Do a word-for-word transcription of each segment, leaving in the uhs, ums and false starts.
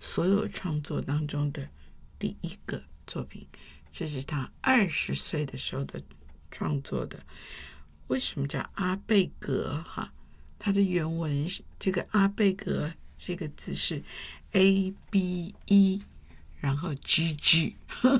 所有创作当中的第一个作品，这是他二十岁的时候的创作的。为什么叫阿贝格哈？它的原文是这个阿贝格这个字是 A B E 然后 G G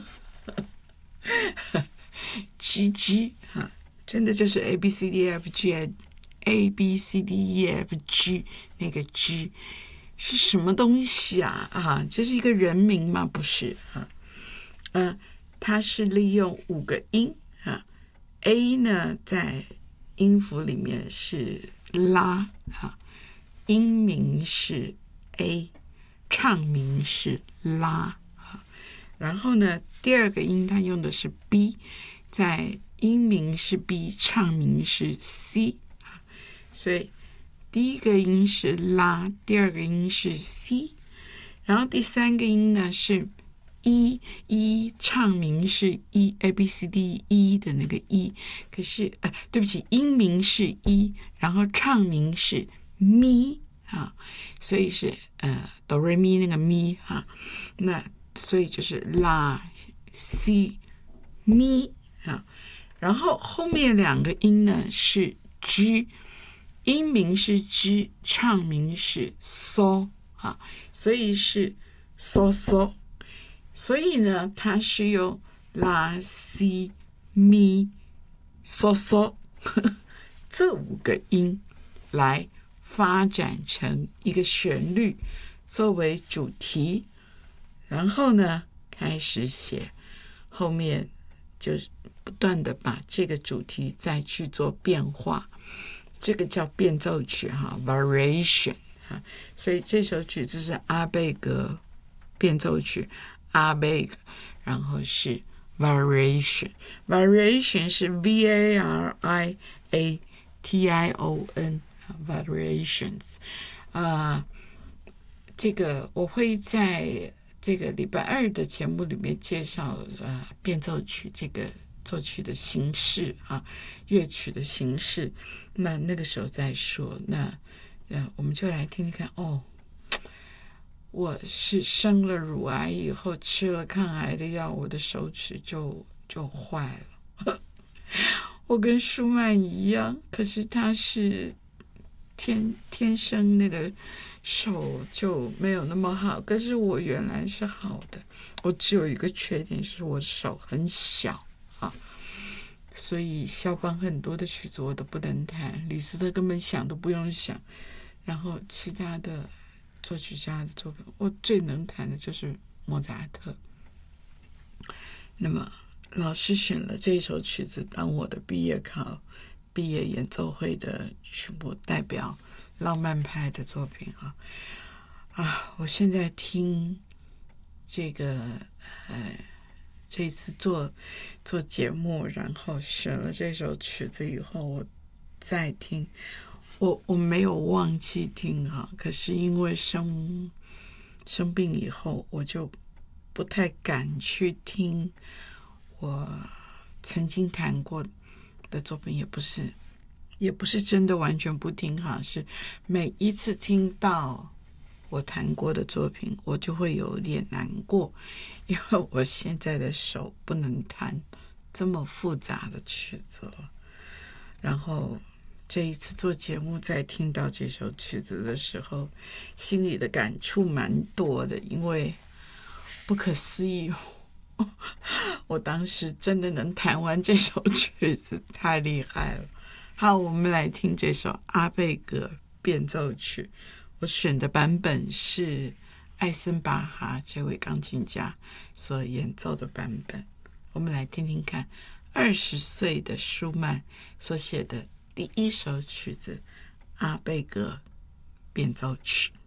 G G 哈，真的就是 A B C D E F G A B C D E F G 那个 G 是什么东西啊？啊，这是一个人名吗？不是哈，嗯、呃，它是利用五个音啊 ，A 呢在音符里面是拉哈，音名是 A， 唱名是拉哈，然后呢，第二个音它用的是 B， 在音名是 B， 唱名是 C， 所以第一个音是拉，第二个音是 C， 然后第三个音呢是 E， E 唱名是 E A B C D E 的那个 E， 可是呃对不起，音名是 E， 然后唱名是 Mi 啊，所以是呃哆瑞咪那个咪哈，那所以就是拉 C Mi 啊，然后后面两个音呢是 G， 音名是 G， 唱名是 So 啊，所以是 So So。所以呢，它是用拉、西、咪、嗦嗦这五个音来发展成一个旋律作为主题，然后呢，开始写，后面就不断的把这个主题再去做变化，这个叫变奏曲哈 ，variation 哈，所以这首曲子是阿贝格变奏曲。阿贝格，然后是 variation， variation 是 V A R I A T I O N variations， 啊、呃，这个我会在这个礼拜二的节目里面介绍呃变奏曲这个作曲的形式啊，乐曲的形式，那那个时候再说，那呃我们就来听听看哦。我是生了乳癌以后吃了抗癌的药，我的手指就就坏了。我跟舒曼一样，可是他是天天生那个手就没有那么好，可是我原来是好的。我只有一个缺点，是我手很小啊，所以肖邦很多的曲子我都不能弹，李斯特根本想都不用想，然后其他的作曲家的作品，我最能弹的就是莫扎特。那么老师选了这首曲子当我的毕业考、毕业演奏会的曲目，代表浪漫派的作品啊啊！我现在听这个呃，这次做做节目，然后选了这首曲子以后，我再听。我我没有忘记听哈，可是因为生生病以后，我就不太敢去听我曾经弹过的作品，也不是也不是真的完全不听哈，是每一次听到我弹过的作品，我就会有点难过，因为我现在的手不能弹这么复杂的曲子了，然后。这一次做节目在听到这首曲子的时候，心里的感触蛮多的，因为不可思议，我当时真的能弹完这首曲子，太厉害了。好，我们来听这首阿贝格变奏曲，我选的版本是艾森巴哈这位钢琴家所演奏的版本，我们来听听看二十岁的舒曼所写的第一首曲子阿贝格变奏曲。